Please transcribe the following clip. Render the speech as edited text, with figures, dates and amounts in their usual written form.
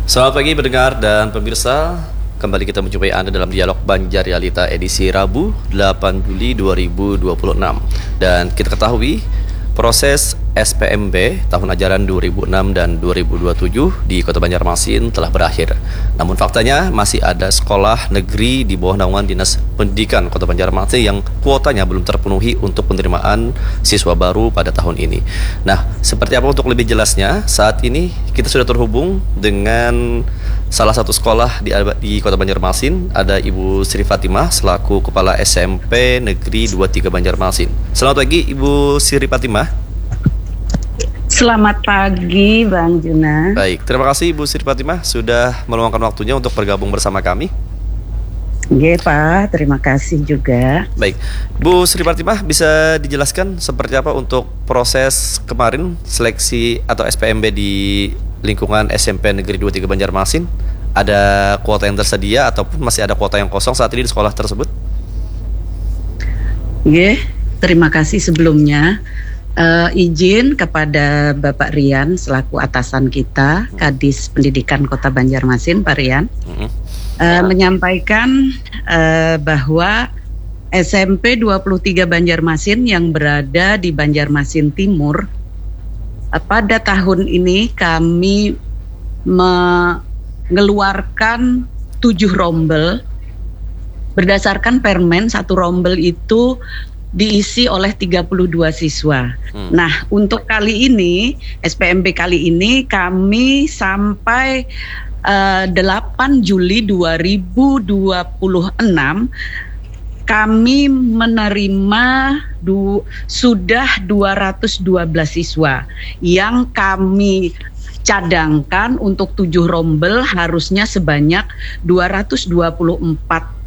Selamat pagi pendengar dan pemirsa. Kembali kita menjumpai Anda dalam dialog Banjar Realita edisi Rabu 8 Juli 2026. Dan kita ketahui proses SPMB tahun ajaran 2006 dan 2027 di Kota Banjarmasin telah berakhir. Namun faktanya masih ada sekolah negeri di bawah naungan Dinas Pendidikan Kota Banjarmasin yang kuotanya belum terpenuhi untuk penerimaan siswa baru pada tahun ini. Nah, seperti apa untuk lebih jelasnya? Saat ini kita sudah terhubung dengan salah satu sekolah di Kota Banjarmasin. Ada Ibu Sri Fatimah selaku Kepala SMP Negeri 23 Banjarmasin. Selamat pagi Ibu Sri Fatimah. Selamat pagi Bang Juna. Baik, terima kasih Ibu Sri Fatimah sudah meluangkan waktunya untuk bergabung bersama kami. Oke Pak, terima kasih juga. Baik, Bu Sri Fatimah bisa dijelaskan seperti apa untuk proses kemarin seleksi atau SPMB di lingkungan SMP Negeri 23 Banjarmasin? Ada kuota yang tersedia ataupun masih ada kuota yang kosong saat ini di sekolah tersebut? Oke, terima kasih sebelumnya. Izin kepada Bapak Rian selaku atasan kita, Kadis Pendidikan Kota Banjarmasin, Pak Rian, menyampaikan bahwa SMP 23 Banjarmasin yang berada di Banjarmasin Timur, pada tahun ini kami mengeluarkan 7 rombel berdasarkan permen. Satu rombel itu diisi oleh 32 siswa. Nah, untuk kali ini, SPMB kali ini kami sampai 8 Juli 2026 kami menerima sudah 212 siswa yang kami cadangkan untuk 7 rombel harusnya sebanyak 224